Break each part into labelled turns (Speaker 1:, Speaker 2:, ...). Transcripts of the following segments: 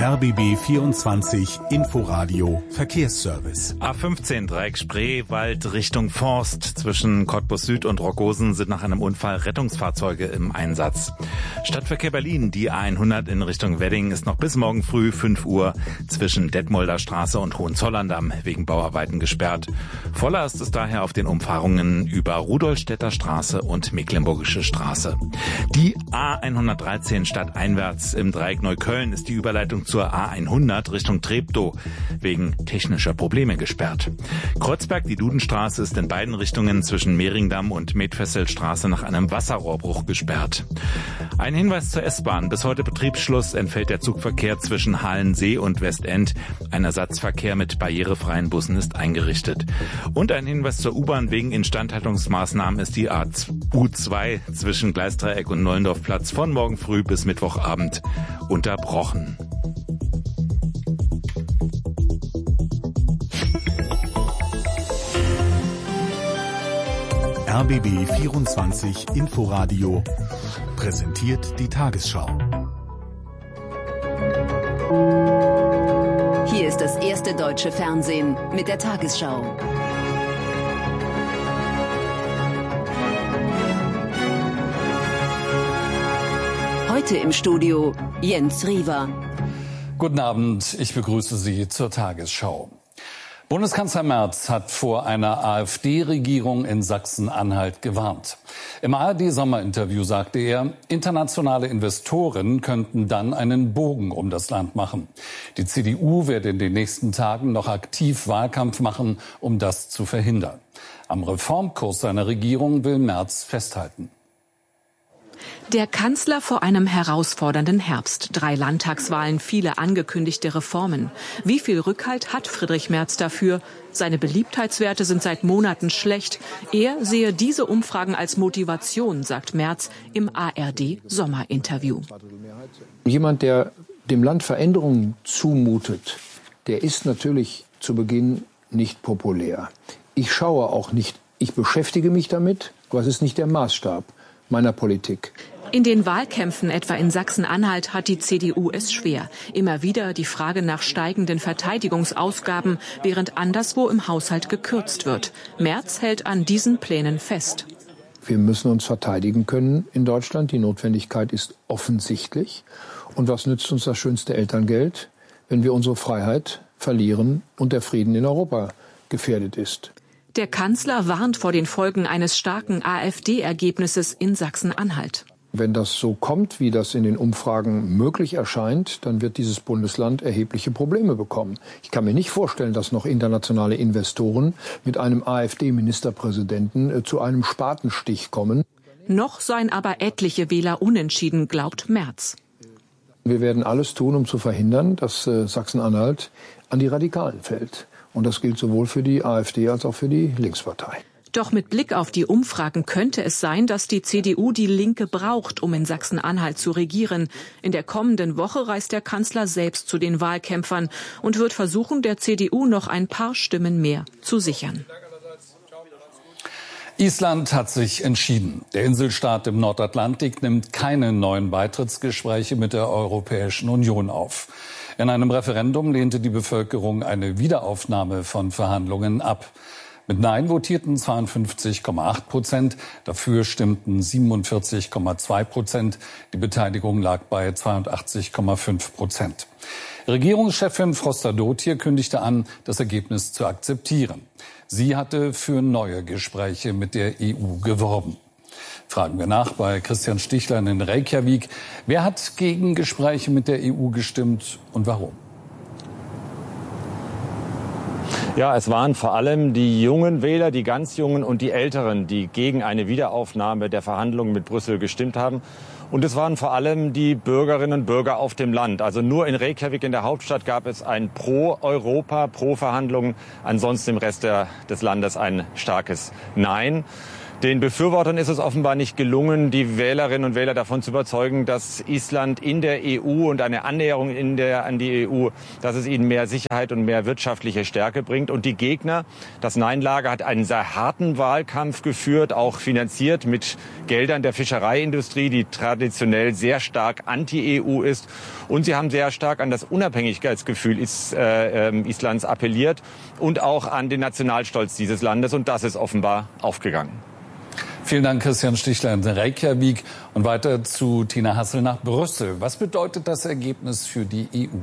Speaker 1: RBB 24 Inforadio Verkehrsservice.
Speaker 2: A15 Dreieck Spreewald Richtung Forst. Zwischen Cottbus Süd und Rockhosen sind nach einem Unfall Rettungsfahrzeuge im Einsatz. Stadtverkehr Berlin, die A100 in Richtung Wedding ist noch bis morgen früh 5 Uhr zwischen Detmolder Straße und Hohenzollern-Damm wegen Bauarbeiten gesperrt. Voller ist es daher auf den Umfahrungen über Rudolstädter Straße und Mecklenburgische Straße. Die A113 stadteinwärts im Dreieck Neukölln ist die Überleitung zur A100 Richtung Treptow wegen technischer Probleme gesperrt. Kreuzberg, die Dudenstraße, ist in beiden Richtungen zwischen Mehringdamm und Medfesselstraße nach einem Wasserrohrbruch gesperrt. Ein Hinweis zur S-Bahn. Bis heute Betriebsschluss entfällt der Zugverkehr zwischen Halensee und Westend. Ein Ersatzverkehr mit barrierefreien Bussen ist eingerichtet. Und ein Hinweis zur U-Bahn. Wegen Instandhaltungsmaßnahmen ist die U2 zwischen Gleisdreieck und Nollendorfplatz von morgen früh bis Mittwochabend unterbrochen.
Speaker 1: RBB 24 Inforadio präsentiert die Tagesschau.
Speaker 3: Hier ist das erste deutsche Fernsehen mit der Tagesschau. Heute im Studio Jens Riewer.
Speaker 4: Guten Abend, ich begrüße Sie zur Tagesschau. Bundeskanzler Merz hat vor einer AfD-Regierung in Sachsen-Anhalt gewarnt. Im ARD-Sommerinterview sagte er, internationale Investoren könnten dann einen Bogen um das Land machen. Die CDU werde in den nächsten Tagen noch aktiv Wahlkampf machen, um das zu verhindern. Am Reformkurs seiner Regierung will Merz festhalten.
Speaker 5: Der Kanzler vor einem herausfordernden Herbst. 3 Landtagswahlen, viele angekündigte Reformen. Wie viel Rückhalt hat Friedrich Merz dafür? Seine Beliebtheitswerte sind seit Monaten schlecht. Er sehe diese Umfragen als Motivation, sagt Merz im ARD-Sommerinterview.
Speaker 6: Jemand, der dem Land Veränderungen zumutet, der ist natürlich zu Beginn nicht populär. Ich schaue auch nicht, ich beschäftige mich damit, aber es ist nicht der Maßstab meiner Politik.
Speaker 5: In den Wahlkämpfen, etwa in Sachsen-Anhalt, hat die CDU es schwer. Immer wieder die Frage nach steigenden Verteidigungsausgaben, während anderswo im Haushalt gekürzt wird. Merz hält an diesen Plänen fest.
Speaker 6: Wir müssen uns verteidigen können in Deutschland. Die Notwendigkeit ist offensichtlich. Und was nützt uns das schönste Elterngeld, wenn wir unsere Freiheit verlieren und der Frieden in Europa gefährdet ist?
Speaker 5: Der Kanzler warnt vor den Folgen eines starken AfD-Ergebnisses in Sachsen-Anhalt.
Speaker 6: Wenn das so kommt, wie das in den Umfragen möglich erscheint, dann wird dieses Bundesland erhebliche Probleme bekommen. Ich kann mir nicht vorstellen, dass noch internationale Investoren mit einem AfD-Ministerpräsidenten zu einem Spatenstich kommen.
Speaker 5: Noch seien aber etliche Wähler unentschieden, glaubt Merz.
Speaker 6: Wir werden alles tun, um zu verhindern, dass Sachsen-Anhalt an die Radikalen fällt. Und das gilt sowohl für die AfD als auch für die Linkspartei.
Speaker 5: Doch mit Blick auf die Umfragen könnte es sein, dass die CDU die Linke braucht, um in Sachsen-Anhalt zu regieren. In der kommenden Woche reist der Kanzler selbst zu den Wahlkämpfern und wird versuchen, der CDU noch ein paar Stimmen mehr zu sichern.
Speaker 4: Island hat sich entschieden. Der Inselstaat im Nordatlantik nimmt keine neuen Beitrittsgespräche mit der Europäischen Union auf. In einem Referendum lehnte die Bevölkerung eine Wiederaufnahme von Verhandlungen ab. Mit Nein votierten 52,8%, dafür stimmten 47,2%. Die Beteiligung lag bei 82,5%. Regierungschefin Froster-Dottir kündigte an, das Ergebnis zu akzeptieren. Sie hatte für neue Gespräche mit der EU geworben. Fragen wir nach bei Christian Stichlein in Reykjavik. Wer hat gegen Gespräche mit der EU gestimmt und warum?
Speaker 7: Ja, es waren vor allem die jungen Wähler, die ganz Jungen und die Älteren, die gegen eine Wiederaufnahme der Verhandlungen mit Brüssel gestimmt haben. Und es waren vor allem die Bürgerinnen und Bürger auf dem Land. Also nur in Reykjavik, in der Hauptstadt, gab es ein Pro-Europa, Pro-Verhandlungen. Ansonsten im Rest des Landes ein starkes Nein. Den Befürwortern ist es offenbar nicht gelungen, die Wählerinnen und Wähler davon zu überzeugen, dass Island in der EU und eine Annäherung an die EU, dass es ihnen mehr Sicherheit und mehr wirtschaftliche Stärke bringt. Und die Gegner, das Nein-Lager, hat einen sehr harten Wahlkampf geführt, auch finanziert mit Geldern der Fischereiindustrie, die traditionell sehr stark anti-EU ist. Und sie haben sehr stark an das Unabhängigkeitsgefühl Islands appelliert und auch an den Nationalstolz dieses Landes. Und das ist offenbar aufgegangen.
Speaker 4: Vielen Dank, Christian Stichler in Reykjavik. Und weiter zu Tina Hassel nach Brüssel. Was bedeutet das Ergebnis für die EU?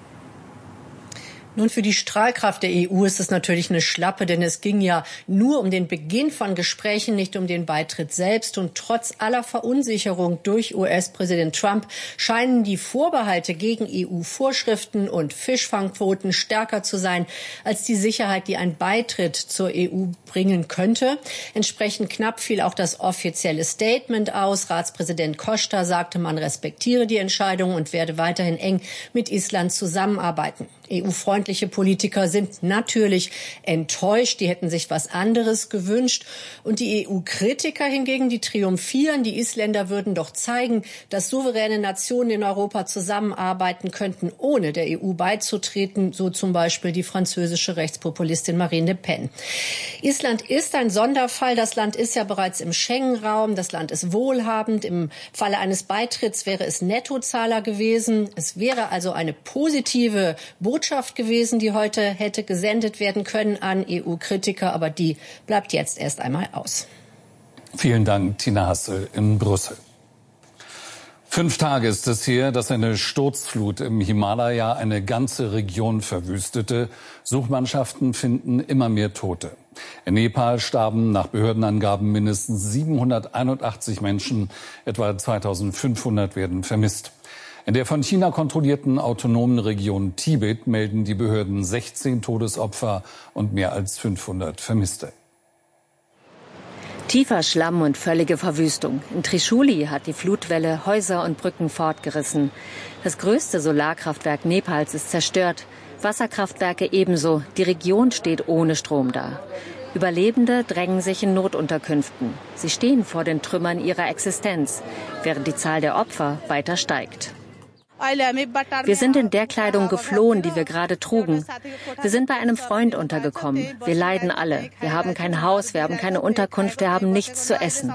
Speaker 8: Nun, für die Strahlkraft der EU ist es natürlich eine Schlappe, denn es ging ja nur um den Beginn von Gesprächen, nicht um den Beitritt selbst. Und trotz aller Verunsicherung durch US-Präsident Trump scheinen die Vorbehalte gegen EU-Vorschriften und Fischfangquoten stärker zu sein als die Sicherheit, die ein Beitritt zur EU bringen könnte. Entsprechend knapp fiel auch das offizielle Statement aus. Ratspräsident Costa sagte, man respektiere die Entscheidung und werde weiterhin eng mit Island zusammenarbeiten. EU-freundliche Politiker sind natürlich enttäuscht. Die hätten sich was anderes gewünscht. Und die EU-Kritiker hingegen, die triumphieren. Die Isländer würden doch zeigen, dass souveräne Nationen in Europa zusammenarbeiten könnten, ohne der EU beizutreten. So zum Beispiel die französische Rechtspopulistin Marine Le Pen. Island ist ein Sonderfall. Das Land ist ja bereits im Schengen-Raum. Das Land ist wohlhabend. Im Falle eines Beitritts wäre es Nettozahler gewesen. Es wäre also eine positive Botschaft gewesen, die heute hätte gesendet werden können an EU-Kritiker, aber die bleibt jetzt erst einmal aus.
Speaker 4: Vielen Dank, Tina Hassel in Brüssel. 5 Tage ist es her, dass eine Sturzflut im Himalaya eine ganze Region verwüstete. Suchmannschaften finden immer mehr Tote. In Nepal starben nach Behördenangaben mindestens 781 Menschen, etwa 2500 werden vermisst. In der von China kontrollierten autonomen Region Tibet melden die Behörden 16 Todesopfer und mehr als 500 Vermisste.
Speaker 9: Tiefer Schlamm und völlige Verwüstung. In Trishuli hat die Flutwelle Häuser und Brücken fortgerissen. Das größte Solarkraftwerk Nepals ist zerstört. Wasserkraftwerke ebenso. Die Region steht ohne Strom da. Überlebende drängen sich in Notunterkünften. Sie stehen vor den Trümmern ihrer Existenz, während die Zahl der Opfer weiter steigt. Wir sind in der Kleidung geflohen, die wir gerade trugen. Wir sind bei einem Freund untergekommen. Wir leiden alle. Wir haben kein Haus, wir haben keine Unterkunft, wir haben nichts zu essen.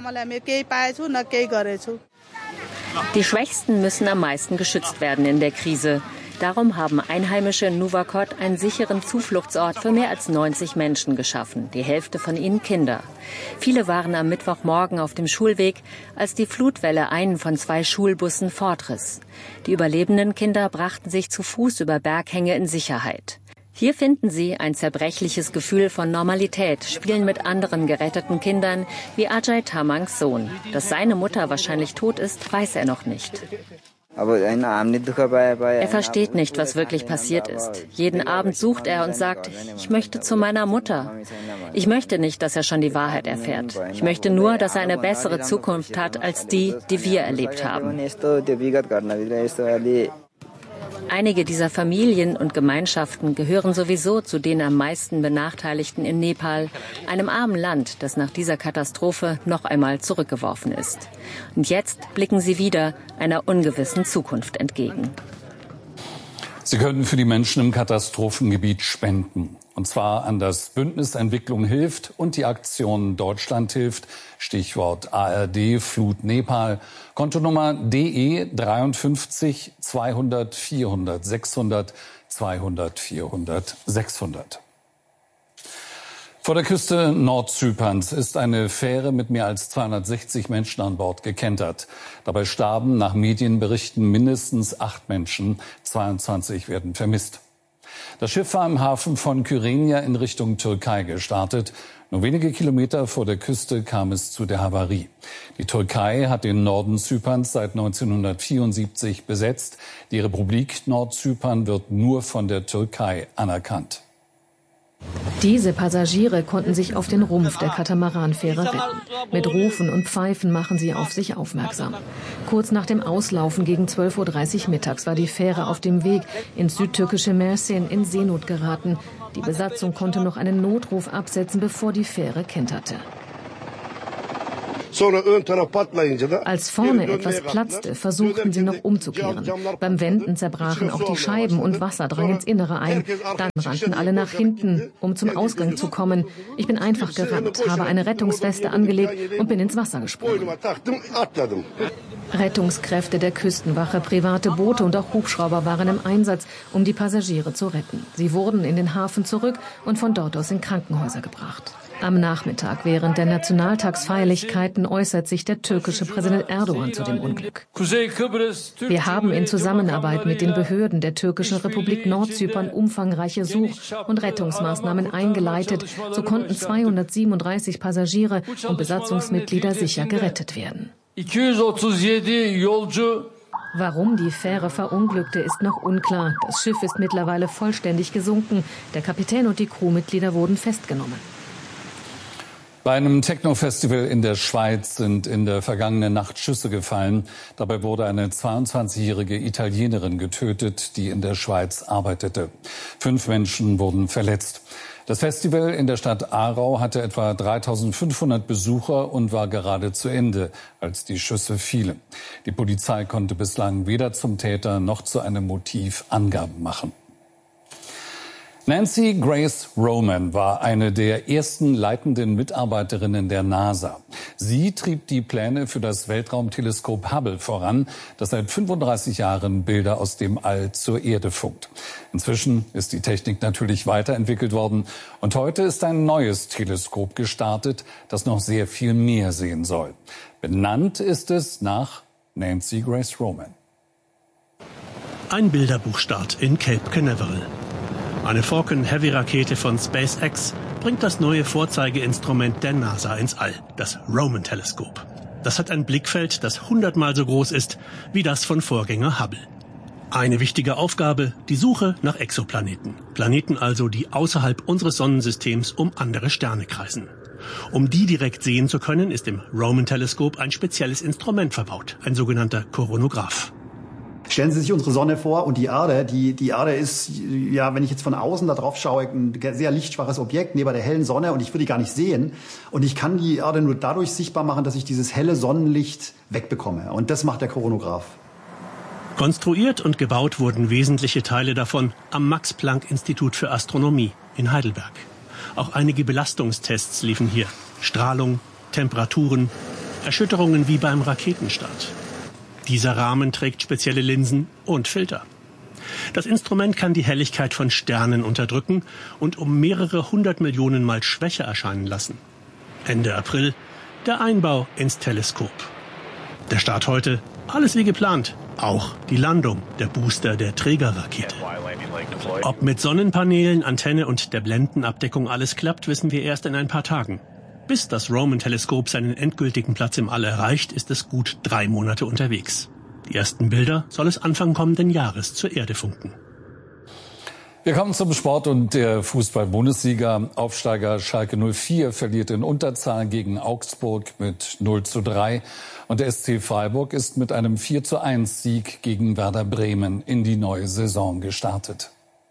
Speaker 9: Die Schwächsten müssen am meisten geschützt werden in der Krise. Darum haben Einheimische in Nuwakot einen sicheren Zufluchtsort für mehr als 90 Menschen geschaffen, die Hälfte von ihnen Kinder. Viele waren am Mittwochmorgen auf dem Schulweg, als die Flutwelle einen von 2 Schulbussen fortriss. Die überlebenden Kinder brachten sich zu Fuß über Berghänge in Sicherheit. Hier finden sie ein zerbrechliches Gefühl von Normalität, spielen mit anderen geretteten Kindern wie Ajay Tamangs Sohn. Dass seine Mutter wahrscheinlich tot ist, weiß er noch nicht. Er versteht nicht, was wirklich passiert ist. Jeden Abend sucht er und sagt, ich möchte zu meiner Mutter. Ich möchte nicht, dass er schon die Wahrheit erfährt. Ich möchte nur, dass er eine bessere Zukunft hat als die, die wir erlebt haben. Einige dieser Familien und Gemeinschaften gehören sowieso zu den am meisten Benachteiligten in Nepal, einem armen Land, das nach dieser Katastrophe noch einmal zurückgeworfen ist. Und jetzt blicken sie wieder einer ungewissen Zukunft entgegen.
Speaker 4: Sie können für die Menschen im Katastrophengebiet spenden. Und zwar an das Bündnis Entwicklung hilft und die Aktion Deutschland hilft. Stichwort ARD Flut Nepal. Kontonummer DE 53 200 400 600 200 400 600. Vor der Küste Nordzyperns ist eine Fähre mit mehr als 260 Menschen an Bord gekentert. Dabei starben nach Medienberichten mindestens 8 Menschen, 22 werden vermisst. Das Schiff war im Hafen von Kyrenia in Richtung Türkei gestartet. Nur wenige Kilometer vor der Küste kam es zu der Havarie. Die Türkei hat den Norden Zyperns seit 1974 besetzt. Die Republik Nordzypern wird nur von der Türkei anerkannt.
Speaker 5: Diese Passagiere konnten sich auf den Rumpf der Katamaranfähre retten. Mit Rufen und Pfeifen machen sie auf sich aufmerksam. Kurz nach dem Auslaufen gegen 12:30 Uhr mittags war die Fähre auf dem Weg ins südtürkische Mersin in Seenot geraten. Die Besatzung konnte noch einen Notruf absetzen, bevor die Fähre kenterte.
Speaker 10: Als vorne etwas platzte, versuchten sie noch umzukehren. Beim Wenden zerbrachen auch die Scheiben und Wasser drang ins Innere ein. Dann rannten alle nach hinten, um zum Ausgang zu kommen. Ich bin einfach gerannt, habe eine Rettungsweste angelegt und bin ins Wasser gesprungen. Rettungskräfte der Küstenwache, private Boote und auch Hubschrauber waren im Einsatz, um die Passagiere zu retten. Sie wurden in den Hafen zurück und von dort aus in Krankenhäuser gebracht. Am Nachmittag während der Nationaltagsfeierlichkeiten äußert sich der türkische Präsident Erdogan zu dem Unglück. Wir haben in Zusammenarbeit mit den Behörden der türkischen Republik Nordzypern umfangreiche Such- und Rettungsmaßnahmen eingeleitet. So konnten 237 Passagiere und Besatzungsmitglieder sicher gerettet werden. Warum die Fähre verunglückte, ist noch unklar. Das Schiff ist mittlerweile vollständig gesunken. Der Kapitän und die Crewmitglieder wurden festgenommen.
Speaker 4: Bei einem Techno-Festival in der Schweiz sind in der vergangenen Nacht Schüsse gefallen. Dabei wurde eine 22-jährige Italienerin getötet, die in der Schweiz arbeitete. 5 Menschen wurden verletzt. Das Festival in der Stadt Aarau hatte etwa 3.500 Besucher und war gerade zu Ende, als die Schüsse fielen. Die Polizei konnte bislang weder zum Täter noch zu einem Motiv Angaben machen. Nancy Grace Roman war eine der ersten leitenden Mitarbeiterinnen der NASA. Sie trieb die Pläne für das Weltraumteleskop Hubble voran, das seit 35 Jahren Bilder aus dem All zur Erde funkt. Inzwischen ist die Technik natürlich weiterentwickelt worden und heute ist ein neues Teleskop gestartet, das noch sehr viel mehr sehen soll. Benannt ist es nach Nancy Grace Roman.
Speaker 11: Ein Bilderbuchstart in Cape Canaveral. Eine Falcon-Heavy-Rakete von SpaceX bringt das neue Vorzeigeinstrument der NASA ins All, das Roman-Teleskop. Das hat ein Blickfeld, das 100-mal so groß ist wie das von Vorgänger Hubble. Eine wichtige Aufgabe, die Suche nach Exoplaneten. Planeten also, die außerhalb unseres Sonnensystems um andere Sterne kreisen. Um die direkt sehen zu können, ist im Roman-Teleskop ein spezielles Instrument verbaut, ein sogenannter Koronograph.
Speaker 12: Stellen Sie sich unsere Sonne vor und die Erde. Die Erde ist, ja, wenn ich jetzt von außen da drauf schaue, ein sehr lichtschwaches Objekt neben der hellen Sonne und ich würde die gar nicht sehen. Und ich kann die Erde nur dadurch sichtbar machen, dass ich dieses helle Sonnenlicht wegbekomme. Und das macht der Koronograph.
Speaker 11: Konstruiert und gebaut wurden wesentliche Teile davon am Max-Planck-Institut für Astronomie in Heidelberg. Auch einige Belastungstests liefen hier. Strahlung, Temperaturen, Erschütterungen wie beim Raketenstart. Dieser Rahmen trägt spezielle Linsen und Filter. Das Instrument kann die Helligkeit von Sternen unterdrücken und um mehrere 100 Millionen Mal schwächer erscheinen lassen. Ende April der Einbau ins Teleskop. Der Start heute, alles wie geplant. Auch die Landung der Booster der Trägerrakete. Ob mit Sonnenpaneelen, Antenne und der Blendenabdeckung alles klappt, wissen wir erst in ein paar Tagen. Bis das Roman-Teleskop seinen endgültigen Platz im All erreicht, ist es gut 3 Monate unterwegs. Die ersten Bilder soll es Anfang kommenden Jahres zur Erde funken.
Speaker 4: Wir kommen zum Sport und der Fußball-Bundesliga. Aufsteiger Schalke 04 verliert in Unterzahl gegen Augsburg mit 0:3. Und der SC Freiburg ist mit einem 4:1 Sieg gegen Werder Bremen in die neue Saison gestartet.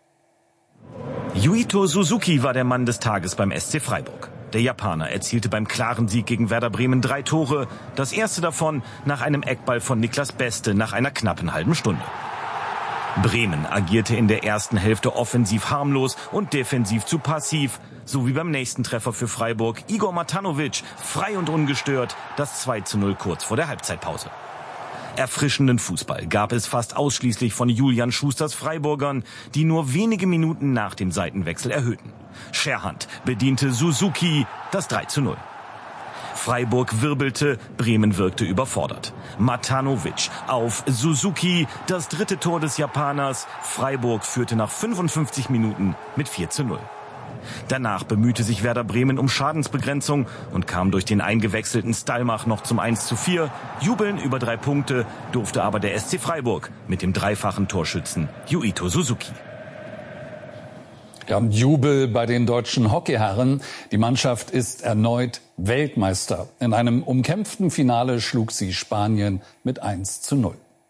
Speaker 13: Yuito Suzuki war der Mann des Tages beim SC Freiburg. Der Japaner erzielte beim klaren Sieg gegen Werder Bremen 3 Tore. Das erste davon nach einem Eckball von Niklas Beste nach einer knappen halben Stunde. Bremen agierte in der ersten Hälfte offensiv harmlos und defensiv zu passiv. So wie beim nächsten Treffer für Freiburg. Igor Matanovic, frei und ungestört, das 2:0 kurz vor der Halbzeitpause. Erfrischenden Fußball gab es fast ausschließlich von Julian Schusters Freiburgern, die nur wenige Minuten nach dem Seitenwechsel erhöhten. Scherhand bediente Suzuki das 3:0. Freiburg wirbelte, Bremen wirkte überfordert. Matanovic auf Suzuki, das 3. Tor des Japaners. Freiburg führte nach 55 Minuten mit 4:0. Danach bemühte sich Werder Bremen um Schadensbegrenzung und kam durch den eingewechselten Stalmach noch zum 1:4. Jubeln über 3 Punkte durfte aber der SC Freiburg mit dem dreifachen Torschützen Yuito Suzuki.
Speaker 4: Ja, Jubel bei den deutschen Hockeyherren. Die Mannschaft ist erneut Weltmeister. In einem umkämpften Finale schlug sie Spanien mit 1:0.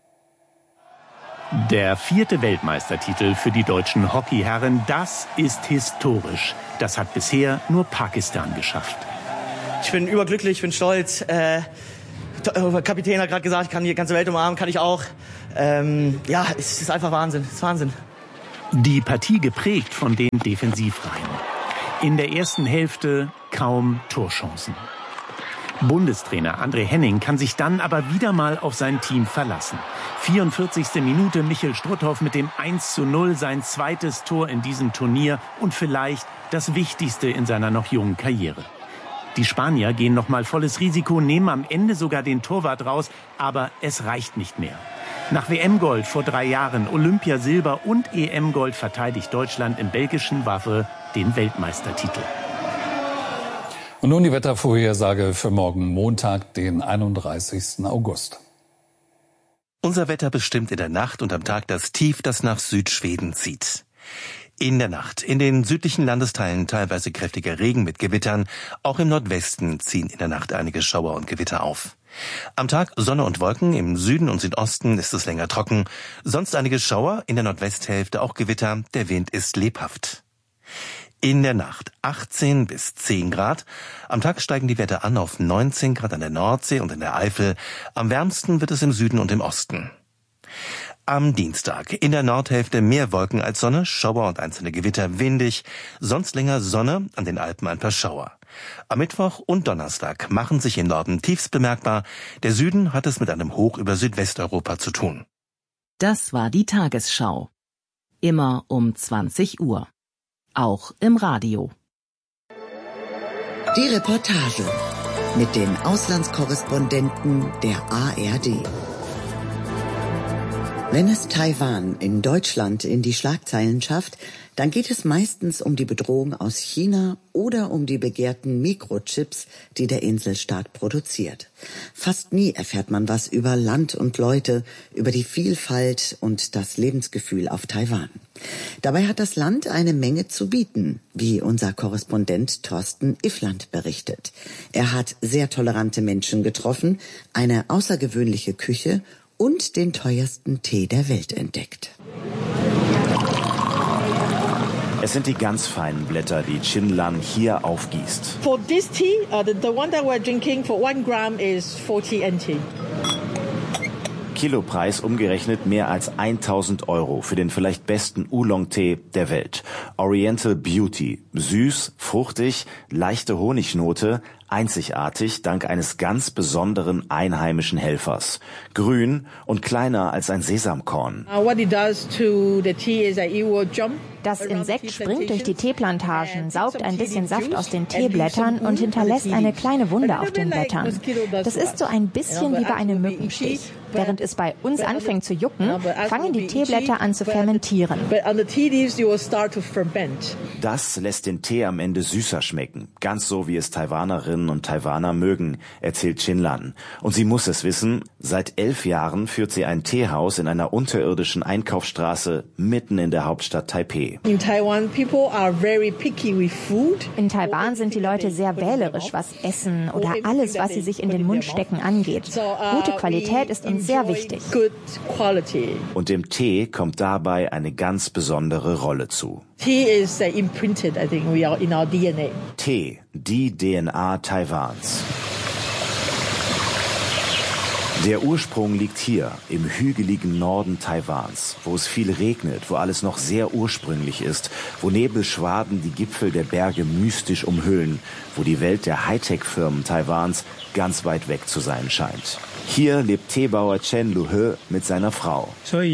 Speaker 14: Der 4. Weltmeistertitel für die deutschen Hockeyherren, das ist historisch. Das hat bisher nur Pakistan geschafft.
Speaker 15: Ich bin überglücklich, ich bin stolz. Kapitän hat gerade gesagt, ich kann die ganze Welt umarmen, kann ich auch. Ja, es ist einfach Wahnsinn, es ist Wahnsinn.
Speaker 14: Die Partie geprägt von den Defensivreihen. In der ersten Hälfte kaum Torchancen. Bundestrainer André Henning kann sich dann aber wieder mal auf sein Team verlassen. 44. Minute, Michel Strutthoff mit dem 1:0, sein zweites Tor in diesem Turnier und vielleicht das wichtigste in seiner noch jungen Karriere. Die Spanier gehen nochmal volles Risiko, nehmen am Ende sogar den Torwart raus, aber es reicht nicht mehr. Nach WM-Gold vor 3 Jahren, Olympiasilber und EM-Gold verteidigt Deutschland im belgischen Wavre den Weltmeistertitel.
Speaker 4: Und nun die Wettervorhersage für morgen Montag, den 31. August.
Speaker 16: Unser Wetter bestimmt in der Nacht und am Tag das Tief, das nach Südschweden zieht. In der Nacht in den südlichen Landesteilen teilweise kräftiger Regen mit Gewittern. Auch im Nordwesten ziehen in der Nacht einige Schauer und Gewitter auf. Am Tag Sonne und Wolken, im Süden und Südosten ist es länger trocken. Sonst einige Schauer, in der Nordwesthälfte auch Gewitter, der Wind ist lebhaft. In der Nacht 18 bis 10 Grad. Am Tag steigen die Werte an auf 19 Grad an der Nordsee und in der Eifel. Am wärmsten wird es im Süden und im Osten. Am Dienstag in der Nordhälfte mehr Wolken als Sonne, Schauer und einzelne Gewitter, windig. Sonst länger Sonne, an den Alpen ein paar Schauer. Am Mittwoch und Donnerstag machen sich im Norden tiefst bemerkbar. Der Süden hat es mit einem Hoch über Südwesteuropa zu tun.
Speaker 17: Das war die Tagesschau. Immer um 20 Uhr. Auch im Radio.
Speaker 18: Die Reportage mit den Auslandskorrespondenten der ARD. Wenn es Taiwan in Deutschland in die Schlagzeilen schafft, dann geht es meistens um die Bedrohung aus China oder um die begehrten Mikrochips, die der Inselstaat produziert. Fast nie erfährt man was über Land und Leute, über die Vielfalt und das Lebensgefühl auf Taiwan. Dabei hat das Land eine Menge zu bieten, wie unser Korrespondent Thorsten Iffland berichtet. Er hat sehr tolerante Menschen getroffen, eine außergewöhnliche Küche und den teuersten Tee der Welt entdeckt.
Speaker 13: Es sind die ganz feinen Blätter, die Chin Lan hier aufgießt.
Speaker 19: For this tea, the one that we're drinking for 1 gram is 40 NT.
Speaker 13: Kilopreis umgerechnet mehr als 1.000 € für den vielleicht besten Oolong-Tee der Welt. Oriental Beauty. Süß, fruchtig, leichte Honignote, einzigartig dank eines ganz besonderen einheimischen Helfers. Grün und kleiner als ein Sesamkorn.
Speaker 19: What it does to the tea is that it will jump.
Speaker 20: Das Insekt springt durch die Teeplantagen, saugt ein bisschen Saft aus den Teeblättern und hinterlässt eine kleine Wunde auf den Blättern. Das ist so ein bisschen wie bei einem Mückenstich. Während es bei uns anfängt zu jucken, fangen die Teeblätter an zu fermentieren.
Speaker 13: Das lässt den Tee am Ende süßer schmecken. Ganz so, wie es Taiwanerinnen und Taiwaner mögen, erzählt Chin Lan. Und sie muss es wissen, seit 11 Jahren führt sie ein Teehaus in einer unterirdischen Einkaufsstraße mitten in der Hauptstadt Taipeh.
Speaker 19: In Taiwan, people are very picky with food.
Speaker 20: In Taiwan sind die Leute sehr wählerisch, was Essen oder alles, was sie sich in den Mund stecken, angeht. Gute Qualität ist uns sehr wichtig.
Speaker 13: Und dem Tee kommt dabei eine ganz besondere Rolle zu.
Speaker 19: Tea is imprinted, I think, we are in our DNA.
Speaker 13: Tee, die DNA Taiwans. Der Ursprung liegt hier, im hügeligen Norden Taiwans, wo es viel regnet, wo alles noch sehr ursprünglich ist, wo Nebelschwaden die Gipfel der Berge mystisch umhüllen, wo die Welt der Hightech-Firmen Taiwans ganz weit weg zu sein scheint. Hier lebt Teebauer Chen Lu-he mit seiner Frau.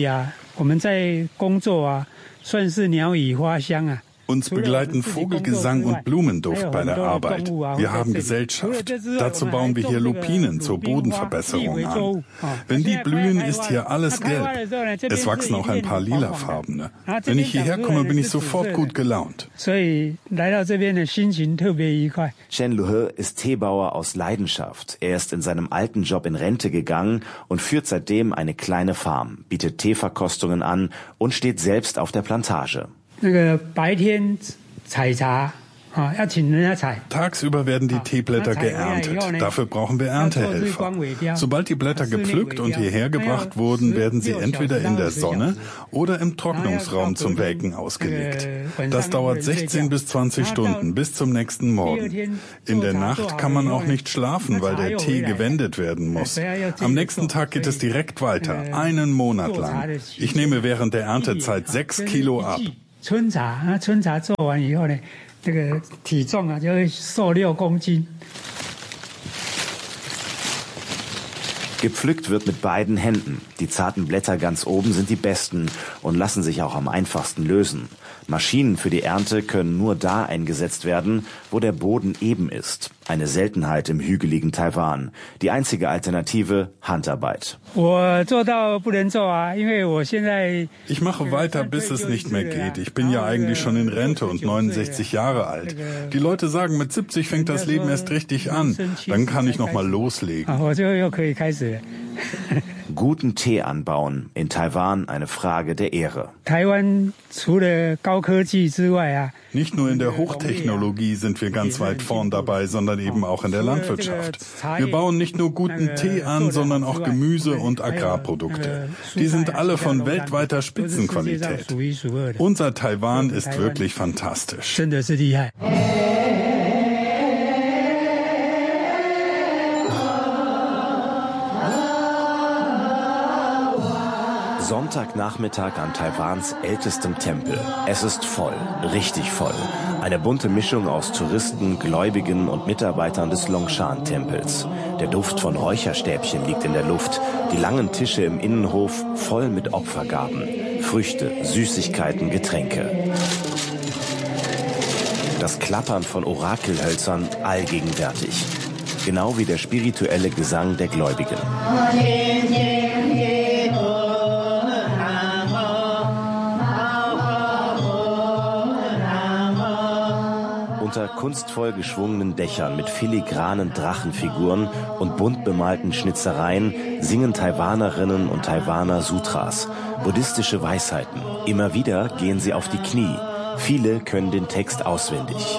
Speaker 21: Uns begleiten Vogelgesang und Blumenduft bei der Arbeit. Wir haben Gesellschaft. Dazu bauen wir hier Lupinen zur Bodenverbesserung an. Wenn die blühen, ist hier alles gelb. Es wachsen auch ein paar lilafarbene. Wenn ich hierher komme, bin ich sofort gut gelaunt.
Speaker 13: Chen Lu-he ist Teebauer aus Leidenschaft. Er ist in seinem alten Job in Rente gegangen und führt seitdem eine kleine Farm, bietet Teeverkostungen an und steht selbst auf der Plantage.
Speaker 21: Tagsüber werden die Teeblätter geerntet. Dafür brauchen wir Erntehelfer. Sobald die Blätter gepflückt und hierher gebracht wurden, werden sie entweder in der Sonne oder im Trocknungsraum zum Welken ausgelegt. Das dauert 16 bis 20 Stunden bis zum nächsten Morgen. In der Nacht kann man auch nicht schlafen, weil der Tee gewendet werden muss. Am nächsten Tag geht es direkt weiter, einen Monat lang. Ich nehme während der Erntezeit 6 Kilo ab.
Speaker 2: 这个体重就会瘦6公斤。
Speaker 22: Gepflückt wird mit beiden Händen. Die zarten Blätter ganz oben sind die besten und lassen sich auch am einfachsten lösen. Maschinen für die Ernte können nur da eingesetzt werden, wo der Boden eben ist. Eine Seltenheit im hügeligen Taiwan. Die einzige Alternative, Handarbeit.
Speaker 21: Ich mache weiter, bis es nicht mehr geht. Ich bin ja eigentlich schon in Rente und 69 Jahre alt. Die Leute sagen, mit 70 fängt das Leben erst richtig an. Dann kann ich noch mal loslegen.
Speaker 22: Guten Tee anbauen, in Taiwan eine Frage der Ehre.
Speaker 21: Nicht nur in der Hochtechnologie sind wir ganz weit vorn dabei, sondern eben auch in der Landwirtschaft. Wir bauen nicht nur guten Tee an, sondern auch Gemüse und Agrarprodukte. Die sind alle von weltweiter Spitzenqualität. Unser Taiwan ist wirklich fantastisch.
Speaker 22: Sonntagnachmittag an Taiwans ältestem Tempel. Es ist voll, richtig voll. Eine bunte Mischung aus Touristen, Gläubigen und Mitarbeitern des Longshan-Tempels. Der Duft von Räucherstäbchen liegt in der Luft. Die langen Tische im Innenhof voll mit Opfergaben. Früchte, Süßigkeiten, Getränke. Das Klappern von Orakelhölzern allgegenwärtig. Genau wie der spirituelle Gesang der Gläubigen. Unter kunstvoll geschwungenen Dächern mit filigranen Drachenfiguren und bunt bemalten Schnitzereien singen Taiwanerinnen und Taiwaner Sutras, buddhistische Weisheiten. Immer wieder gehen sie auf die Knie. Viele können den Text auswendig.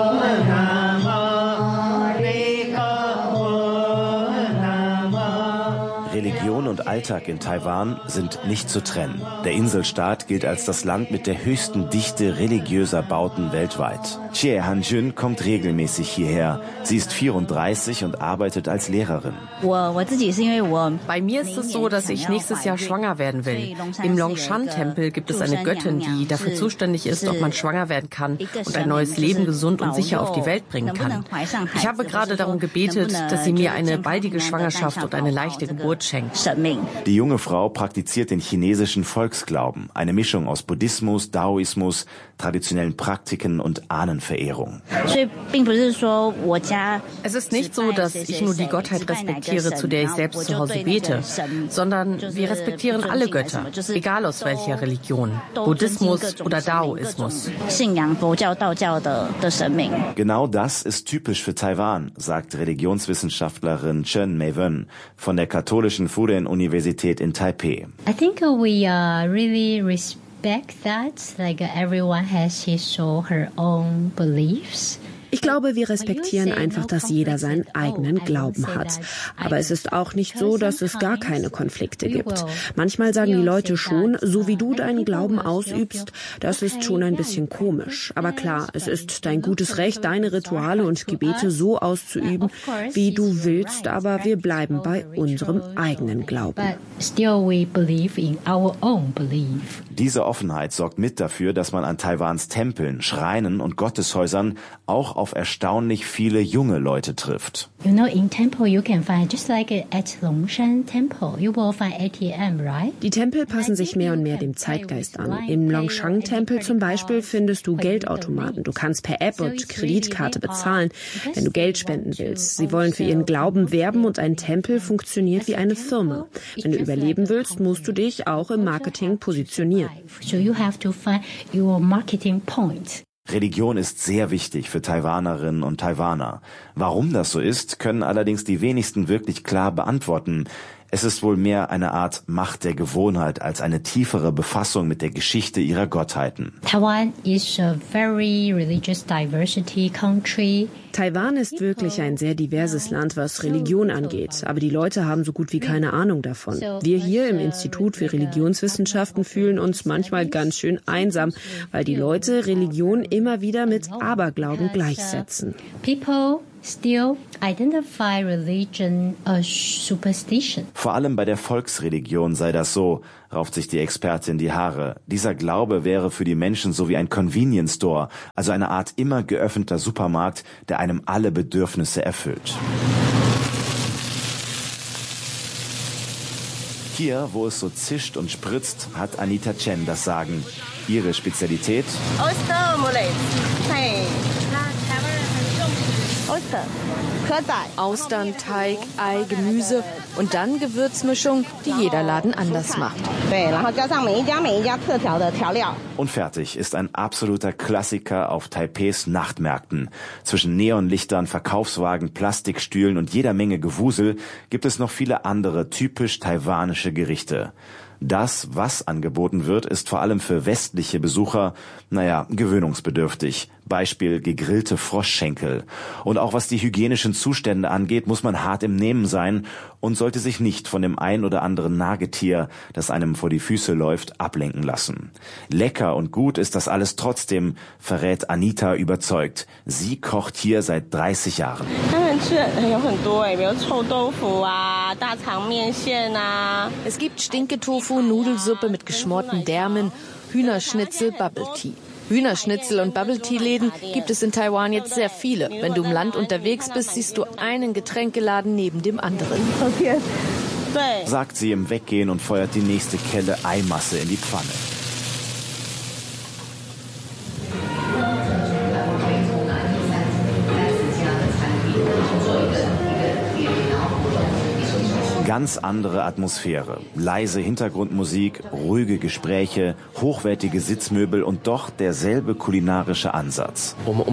Speaker 22: Religion und Alltag in Taiwan sind nicht zu trennen. Der Inselstaat gilt als das Land mit der höchsten Dichte religiöser Bauten weltweit. Chie Han-jun kommt regelmäßig hierher. Sie ist 34 und arbeitet als Lehrerin.
Speaker 23: Bei mir ist es so, dass ich nächstes Jahr schwanger werden will. Im Longshan-Tempel gibt es eine Göttin, die dafür zuständig ist, ob man schwanger werden kann und ein neues Leben gesund und sicher auf die Welt bringen kann. Ich habe gerade darum gebetet, dass sie mir eine baldige Schwangerschaft und eine leichte Geburt schenkt.
Speaker 22: Die junge Frau praktiziert den chinesischen Volksglauben, eine Mischung aus Buddhismus, Daoismus, traditionellen Praktiken und Ahnenverehrung.
Speaker 23: Es ist nicht so, dass ich nur die Gottheit respektiere, zu der ich selbst zu Hause bete, sondern wir respektieren alle Götter, egal aus welcher Religion, Buddhismus oder Daoismus.
Speaker 22: Genau das ist typisch für Taiwan, sagt Religionswissenschaftlerin Chen Mei-wen von der katholischen Fudan-Universität in Taipei.
Speaker 24: I think we really respect that, like everyone has his or her own beliefs.
Speaker 25: Ich glaube, wir respektieren einfach, dass jeder seinen eigenen Glauben hat. Aber es ist auch nicht so, dass es gar keine Konflikte gibt. Manchmal sagen die Leute schon, so wie du deinen Glauben ausübst, das ist schon ein bisschen komisch. Aber klar, es ist dein gutes Recht, deine Rituale und Gebete so auszuüben, wie du willst, aber wir bleiben bei unserem eigenen Glauben.
Speaker 22: Diese Offenheit sorgt mit dafür, dass man an Taiwans Tempeln, Schreinen und Gotteshäusern auch auf erstaunlich viele junge Leute trifft.
Speaker 24: In temple you can find, just like at Longshan Temple, you will find ATM, right?
Speaker 25: Die Tempel passen sich mehr und mehr dem Zeitgeist an. Im Longshan-Tempel zum Beispiel findest du Geldautomaten. Du kannst per App und Kreditkarte bezahlen, wenn du Geld spenden willst. Sie wollen für ihren Glauben werben und ein Tempel funktioniert wie eine Firma. Wenn du überleben willst, musst du dich auch im Marketing positionieren.
Speaker 24: So you have to find your marketing point.
Speaker 22: Religion ist sehr wichtig für Taiwanerinnen und Taiwaner. Warum das so ist, können allerdings die wenigsten wirklich klar beantworten. Es ist wohl mehr eine Art Macht der Gewohnheit als eine tiefere Befassung mit der Geschichte ihrer Gottheiten.
Speaker 24: Taiwan is a very religious diversity country.
Speaker 25: Taiwan ist wirklich ein sehr diverses Land, was Religion angeht. Aber die Leute haben so gut wie keine Ahnung davon. Wir hier im Institut für Religionswissenschaften fühlen uns manchmal ganz schön einsam, weil die Leute Religion immer wieder mit Aberglauben gleichsetzen.
Speaker 24: People still identify religion as superstition.
Speaker 22: Vor allem bei der Volksreligion sei das so, rauft sich die Expertin die Haare. Dieser Glaube wäre für die Menschen so wie ein Convenience Store, also eine Art immer geöffneter Supermarkt, der einem alle Bedürfnisse erfüllt. Hier, wo es so zischt und spritzt, hat Anita Chen das Sagen. Ihre Spezialität?
Speaker 23: Austern, Teig, Ei, Gemüse und dann Gewürzmischung, die jeder Laden anders macht.
Speaker 22: Und fertig ist ein absoluter Klassiker auf Taipehs Nachtmärkten. Zwischen Neonlichtern, Verkaufswagen, Plastikstühlen und jeder Menge Gewusel gibt es noch viele andere typisch taiwanische Gerichte. Das, was angeboten wird, ist vor allem für westliche Besucher, gewöhnungsbedürftig. Beispiel gegrillte Froschschenkel. Und auch was die hygienischen Zustände angeht, muss man hart im Nehmen sein und sollte sich nicht von dem ein oder anderen Nagetier, das einem vor die Füße läuft, ablenken lassen. Lecker und gut ist das alles trotzdem, verrät Anita überzeugt. Sie kocht hier seit 30 Jahren.
Speaker 23: Es gibt Stinketofu, Nudelsuppe mit geschmorten Därmen, Hühnerschnitzel, Bubble Tea. Hühnerschnitzel und Bubble-Tea-Läden gibt es in Taiwan jetzt sehr viele. Wenn du im Land unterwegs bist, siehst du einen Getränkeladen neben dem anderen.
Speaker 22: Sagt sie im Weggehen und feuert die nächste Kelle Eimasse in die Pfanne. Ganz andere Atmosphäre, leise Hintergrundmusik, ruhige Gespräche, hochwertige Sitzmöbel und doch derselbe kulinarische Ansatz.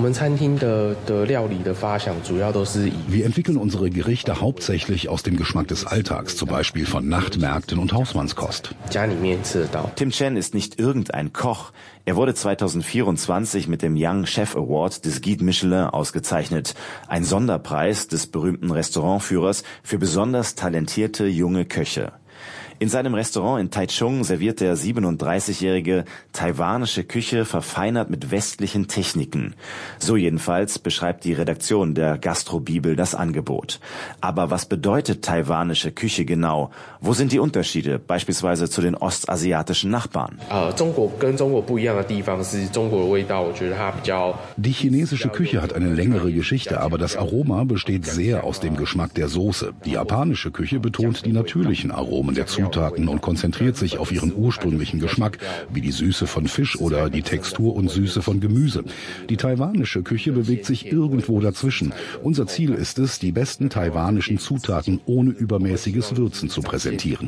Speaker 1: Wir entwickeln unsere Gerichte hauptsächlich aus dem Geschmack des Alltags, zum Beispiel von Nachtmärkten und Hausmannskost.
Speaker 22: Tim Chen ist nicht irgendein Koch. Er wurde 2024 mit dem Young Chef Award des Guide Michelin ausgezeichnet. Ein Sonderpreis des berühmten Restaurantführers für besonders talentierte junge Köche. In seinem Restaurant in Taichung serviert der 37-jährige taiwanische Küche verfeinert mit westlichen Techniken. So jedenfalls beschreibt die Redaktion der Gastrobibel das Angebot. Aber was bedeutet taiwanische Küche genau? Wo sind die Unterschiede, beispielsweise zu den ostasiatischen Nachbarn?
Speaker 1: Die chinesische Küche hat eine längere Geschichte, aber das Aroma besteht sehr aus dem Geschmack der Soße. Die japanische Küche betont die natürlichen Aromen der Zutaten und konzentriert sich auf ihren ursprünglichen Geschmack, wie die Süße von Fisch oder die Textur und Süße von Gemüse. Die taiwanische Küche bewegt sich irgendwo dazwischen. Unser Ziel ist es, die besten taiwanischen Zutaten ohne übermäßiges Würzen zu präsentieren.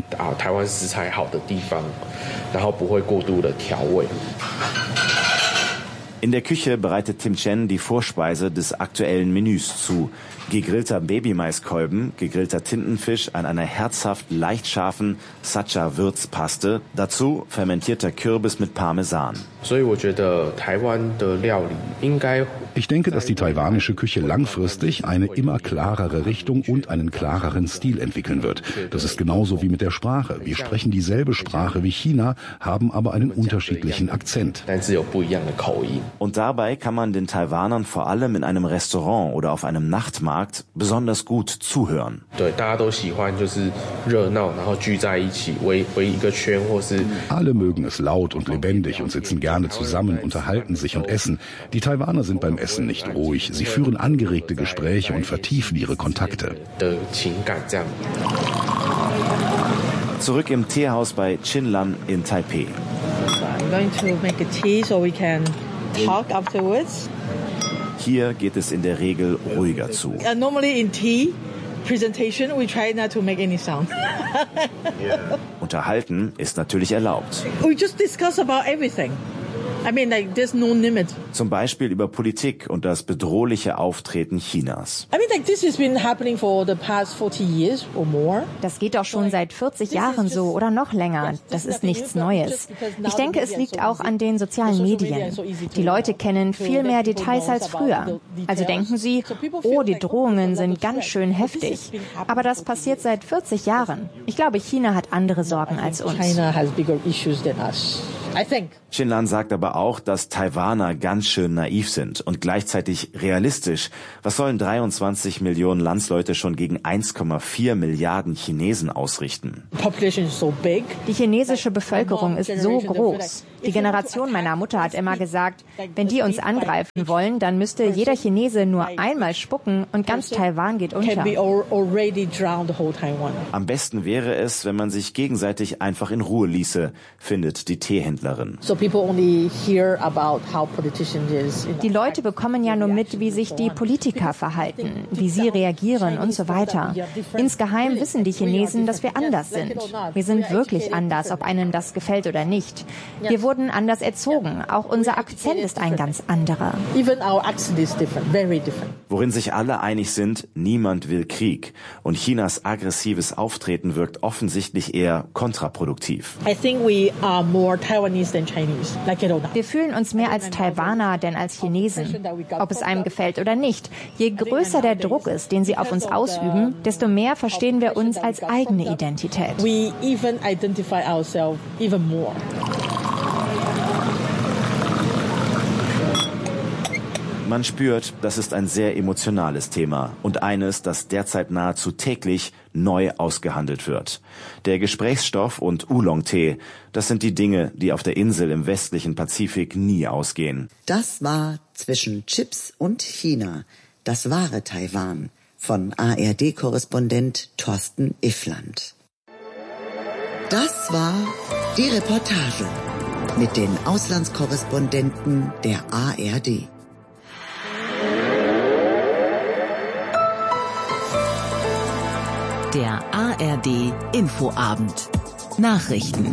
Speaker 22: In der Küche bereitet Tim Chen die Vorspeise des aktuellen Menüs zu. Gegrillter Babymais-Kolben, gegrillter Tintenfisch an einer herzhaft leicht scharfen Sacha-Würzpaste, dazu fermentierter Kürbis mit Parmesan.
Speaker 1: Ich denke, dass die taiwanische Küche langfristig eine immer klarere Richtung und einen klareren Stil entwickeln wird. Das ist genauso wie mit der Sprache. Wir sprechen dieselbe Sprache wie China, haben aber einen unterschiedlichen Akzent.
Speaker 22: Und dabei kann man den Taiwanern vor allem in einem Restaurant oder auf einem Nachtmarkt besonders gut zuhören.
Speaker 1: Alle mögen es laut und lebendig und sitzen gerne zusammen, unterhalten sich und essen. Die Taiwaner sind beim Essen nicht ruhig. Sie führen angeregte Gespräche und vertiefen ihre Kontakte.
Speaker 22: Zurück im Teehaus bei Chinlan in Taipeh.
Speaker 19: I'm going to make a tea so we can talk afterwards.
Speaker 22: Hier geht es in der Regel ruhiger zu.
Speaker 19: Normally in tea presentation we try not to make any sound.
Speaker 22: Unterhalten ist natürlich erlaubt.
Speaker 19: We just discuss about everything. there's no limit.
Speaker 22: Zum Beispiel über Politik und das bedrohliche Auftreten Chinas.
Speaker 19: This has been happening for the past 40 years or more.
Speaker 20: Das geht doch schon seit 40 Jahren so oder noch länger. Das ist nichts Neues. Ich denke, es liegt auch an den sozialen Medien. Die Leute kennen viel mehr Details als früher. Also denken sie, oh, die Drohungen sind ganz schön heftig. Aber das passiert seit 40 Jahren. Ich glaube, China hat andere Sorgen als uns.
Speaker 19: China has bigger issues than us. I think.
Speaker 22: Xinlan sagt aber auch, dass Taiwaner ganz schön naiv sind und gleichzeitig realistisch. Was sollen 23 Millionen Landsleute schon gegen 1,4 Milliarden Chinesen ausrichten?
Speaker 20: Die chinesische Bevölkerung ist so groß. Die Generation meiner Mutter hat immer gesagt, wenn die uns angreifen wollen, dann müsste jeder Chinese nur einmal spucken und ganz Taiwan geht unter.
Speaker 22: Am besten wäre es, wenn man sich gegenseitig einfach in Ruhe ließe, findet die Teehändlerin.
Speaker 20: Die Leute bekommen ja nur mit, wie sich die Politiker verhalten, wie sie reagieren und so weiter. Insgeheim wissen die Chinesen, dass wir anders sind. Wir sind wirklich anders, ob einem das gefällt oder nicht. Wir wurden anders erzogen. Auch unser Akzent ist ein ganz anderer.
Speaker 22: Worin sich alle einig sind, niemand will Krieg. Und Chinas aggressives Auftreten wirkt offensichtlich eher kontraproduktiv.
Speaker 20: Wir fühlen uns mehr als Taiwaner denn als Chinesen. Ob es einem gefällt oder nicht. Je größer der Druck ist, den sie auf uns ausüben, desto mehr verstehen wir uns als eigene Identität.
Speaker 19: We even identify ourselves even more.
Speaker 22: Man spürt, das ist ein sehr emotionales Thema und eines, das derzeit nahezu täglich neu ausgehandelt wird. Der Gesprächsstoff und Oolong-Tee, das sind die Dinge, die auf der Insel im westlichen Pazifik nie ausgehen.
Speaker 18: Das war Zwischen Chips und China, das wahre Taiwan, von ARD-Korrespondent Thorsten Iffland. Das war die Reportage mit den Auslandskorrespondenten der ARD.
Speaker 17: Der ARD Infoabend. Nachrichten.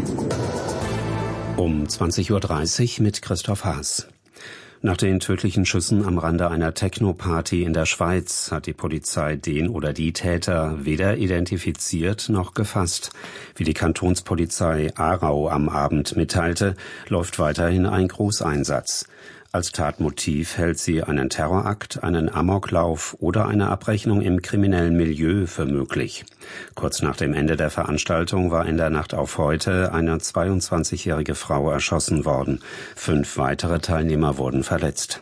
Speaker 3: Um 20:30 Uhr mit Christoph Haas. Nach den tödlichen Schüssen am Rande einer Techno-Party in der Schweiz hat die Polizei den oder die Täter weder identifiziert noch gefasst. Wie die Kantonspolizei Aarau am Abend mitteilte, läuft weiterhin ein Großeinsatz. Als Tatmotiv hält sie einen Terrorakt, einen Amoklauf oder eine Abrechnung im kriminellen Milieu für möglich. Kurz nach dem Ende der Veranstaltung war in der Nacht auf heute eine 22-jährige Frau erschossen worden. 5 weitere Teilnehmer wurden verletzt.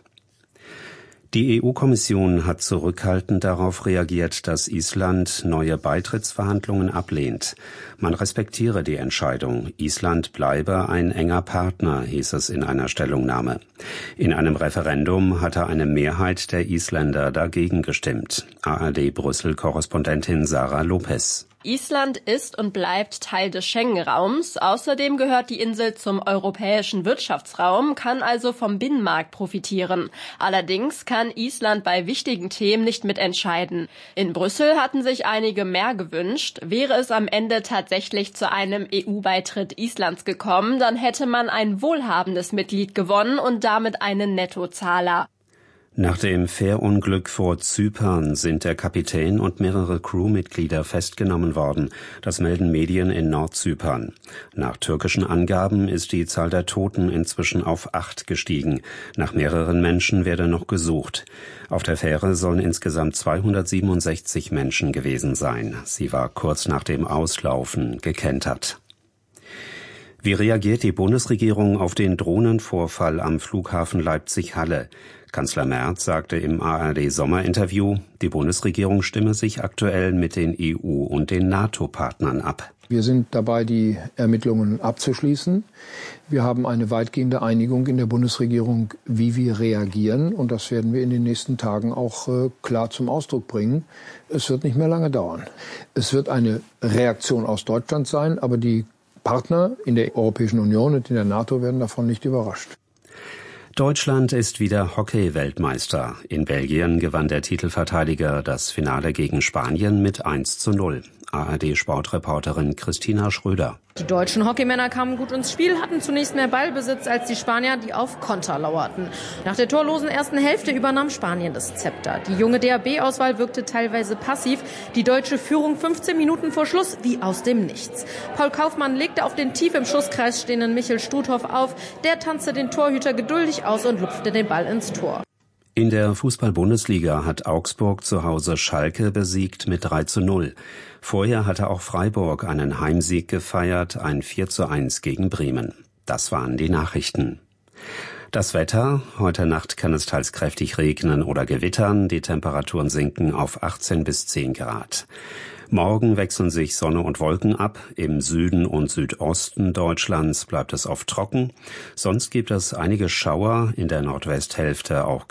Speaker 3: Die EU-Kommission hat zurückhaltend darauf reagiert, dass Island neue Beitrittsverhandlungen ablehnt. Man respektiere die Entscheidung. Island bleibe ein enger Partner, hieß es in einer Stellungnahme. In einem Referendum hatte eine Mehrheit der Isländer dagegen gestimmt. ARD-Brüssel-Korrespondentin Sarah Lopez.
Speaker 6: Island ist und bleibt Teil des Schengen-Raums. Außerdem gehört die Insel zum europäischen Wirtschaftsraum, kann also vom Binnenmarkt profitieren. Allerdings kann Island bei wichtigen Themen nicht mitentscheiden. In Brüssel hatten sich einige mehr gewünscht. Wäre es am Ende tatsächlich zu einem EU-Beitritt Islands gekommen, dann hätte man ein wohlhabendes Mitglied gewonnen und damit einen Nettozahler.
Speaker 3: Nach dem Fährunglück vor Zypern sind der Kapitän und mehrere Crewmitglieder festgenommen worden. Das melden Medien in Nordzypern. Nach türkischen Angaben ist die Zahl der Toten inzwischen auf 8 gestiegen. Nach mehreren Menschen werde noch gesucht. Auf der Fähre sollen insgesamt 267 Menschen gewesen sein. Sie war kurz nach dem Auslaufen gekentert. Wie reagiert die Bundesregierung auf den Drohnenvorfall am Flughafen Leipzig-Halle? Kanzler Merz sagte im ARD-Sommerinterview, die Bundesregierung stimme sich aktuell mit den EU- und den NATO-Partnern ab.
Speaker 7: Wir sind dabei, die Ermittlungen abzuschließen. Wir haben eine weitgehende Einigung in der Bundesregierung, wie wir reagieren. Und das werden wir in den nächsten Tagen auch klar zum Ausdruck bringen. Es wird nicht mehr lange dauern. Es wird eine Reaktion aus Deutschland sein, aber die Partner in der Europäischen Union und in der NATO werden davon nicht überrascht.
Speaker 3: Deutschland ist wieder Hockey-Weltmeister. In Belgien gewann der Titelverteidiger das Finale gegen Spanien mit 1:0. ARD-Sportreporterin Christina Schröder.
Speaker 5: Die deutschen Hockeymänner kamen gut ins Spiel, hatten zunächst mehr Ballbesitz als die Spanier, die auf Konter lauerten. Nach der torlosen ersten Hälfte übernahm Spanien das Zepter. Die junge DHB-Auswahl wirkte teilweise passiv. Die deutsche Führung 15 Minuten vor Schluss wie aus dem Nichts. Paul Kaufmann legte auf den tief im Schusskreis stehenden Michel Stuthoff auf. Der tanzte den Torhüter geduldig aus und lupfte den Ball ins Tor.
Speaker 3: In der Fußball-Bundesliga hat Augsburg zu Hause Schalke besiegt mit 3:0. Vorher hatte auch Freiburg einen Heimsieg gefeiert, ein 4:1 gegen Bremen. Das waren die Nachrichten. Das Wetter: Heute Nacht kann es teils kräftig regnen oder gewittern. Die Temperaturen sinken auf 18 bis 10 Grad. Morgen wechseln sich Sonne und Wolken ab. Im Süden und Südosten Deutschlands bleibt es oft trocken. Sonst gibt es einige Schauer, in der Nordwesthälfte auch